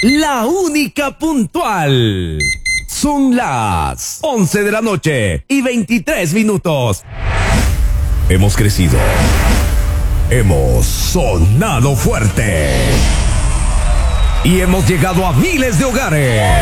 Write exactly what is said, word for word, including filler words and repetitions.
la única puntual. Son las once de la noche y veintitrés minutos. Hemos crecido. Hemos sonado fuerte. Y hemos llegado a miles de hogares.